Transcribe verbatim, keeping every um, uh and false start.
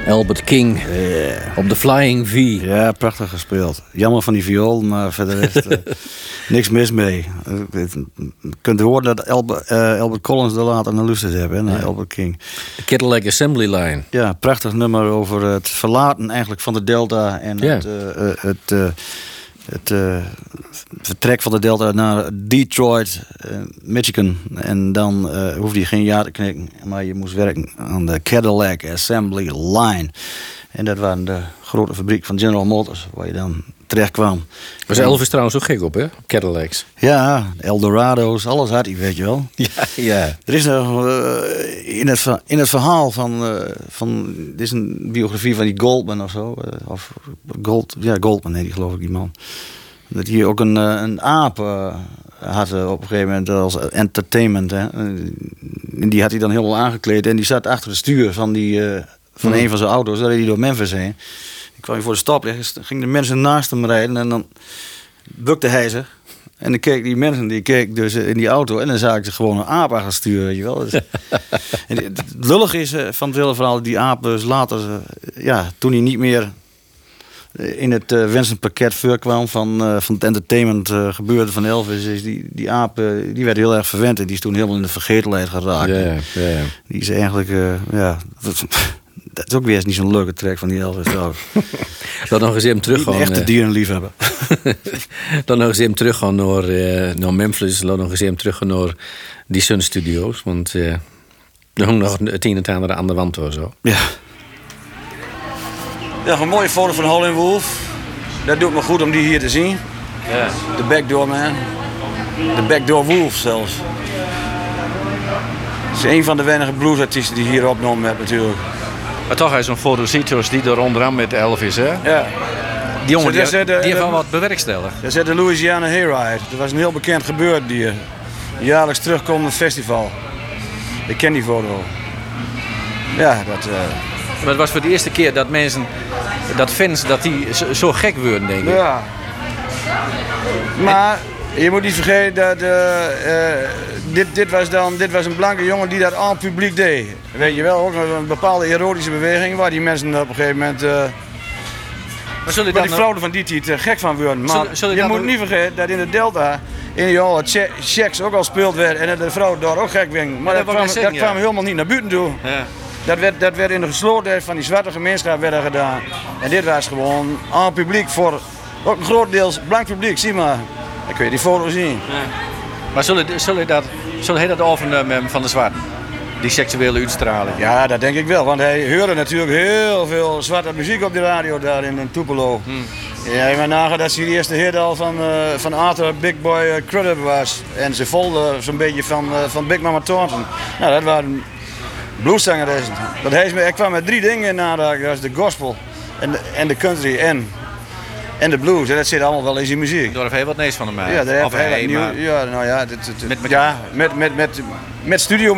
Albert King Yeah. op de Flying V. Ja, prachtig gespeeld. Jammer van die viool, maar verder is uh, niks mis mee. Uh, je kunt horen dat Albert, uh, Albert Collins er later naar luisterd hebben, naar ja. Albert King. De Cadillac Assembly Line. Ja, prachtig nummer over het verlaten eigenlijk van de Delta en ja. het, uh, uh, het, uh, het uh, vertrek van de Delta naar Detroit, uh, Michigan. En dan uh, hoefde je geen ja te knikken, maar je moest werken aan de Cadillac Assembly Line. En dat was de grote fabriek van General Motors, waar je dan terecht kwam. Was Elvis trouwens ook gek op, hè? Cadillacs. Ja, Eldorado's, alles had hij, weet je wel. Ja, ja. Er is nog uh, in, het, in het verhaal van, uh, van... Dit is een biografie van die Goldman of zo. Uh, of Gold, ja, Goldman heet die, geloof ik, die man. Dat hij ook een, uh, een aap uh, had uh, op een gegeven moment als entertainment. Hè. En die had hij dan helemaal aangekleed. En die zat achter het stuur van, die, uh, van mm. een van zijn auto's. Daar reed hij door Memphis heen. Ik kwam voor de stoplicht, gingen de mensen naast hem rijden en dan bukte hij zich. En dan keek die mensen, die keek dus in die auto en dan zag ik ze gewoon een aap achter sturen, weet je wel. Dus, en het lullig is van het hele verhaal, die aap dus later, ja, toen hij niet meer in het uh, wensenpakket voorkwam van, uh, van het entertainment uh, gebeurde van Elvis, is die, die aap, uh, die werd heel erg verwend en die is toen helemaal in de vergetelheid geraakt. Ja, ja, ja. Die is eigenlijk, uh, ja... Dat is ook weer eens niet zo'n leuke track van die Elvis. Dan nog eens hem terug gaan. Een echte dierenliefhebber. Dan nog eens hem terug gaan naar, uh, naar Memphis. Dan nog eens hem terug gaan naar die Sun Studios. Want uh, er hangt nog het een en het ander aan de wand of zo. Ja. Ja, een mooie foto van Howlin' Wolf. Dat doet me goed om die hier te zien. Ja. De Backdoor Man. De Backdoor Wolf zelfs. Het is een van de weinige bluesartiesten die hier opgenomen hebben natuurlijk. Maar toch is zo'n foto's die er onderaan met Elvis, hè? Ja. Die jongen die, de, die heeft wel wat bewerkstelligd. Dat is de Louisiana Hayride. Dat was een heel bekend gebeuren die een jaarlijks terugkomend festival. Ik ken die foto. Ja, dat... Uh... Maar het was voor de eerste keer dat mensen, dat fans, dat die zo, zo gek worden, denk ik. Ja. Maar je moet niet vergeten dat... Uh, uh, Dit, dit, was dan, dit was een blanke jongen die dat aan het publiek deed. Weet je wel, ook een bepaalde erotische beweging waar die mensen op een gegeven moment... Uh, maar zullen die vrouwen van die tijd uh, gek van worden. Maar zullen, zullen je moet ook... niet vergeten dat in de Delta in die oude checks ook al speeld werd en dat de vrouwen daar ook gek werden. Maar ja, dat, dat, kwam, zeggen, dat kwam ja. helemaal niet naar buiten toe. Ja. Dat, werd, dat werd in de geslotenheid van die zwarte gemeenschap werd gedaan. En dit was gewoon aan het publiek voor ook een groot deels blank publiek. Zie maar, dan kun je die foto zien. Ja. Maar zullen, zullen, dat, zullen hij dat overnemen van de zwarte? Die seksuele uitstraling? Ja, dat denk ik wel. Want hij hoorde natuurlijk heel veel zwarte muziek op de radio daar in Tupelo. Hmm. Ja, je moet nagaan dat ze de eerste hit al van, uh, van Arthur Big Boy uh, Crudup was. En ze volgde zo'n beetje van, uh, van Big Mama Thornton. Nou, dat waren blueszangeressen. Dat hij, ik kwam met drie dingen in aanraking. Dat is de gospel en de, en de country en... En de blues, en dat zit allemaal wel in zijn muziek. Daar heeft heel wat neus van hem. Ja, daar heeft hij wat nieuw. Ja, nou ja, dit, dit, met, met, ja met, met, met, met studio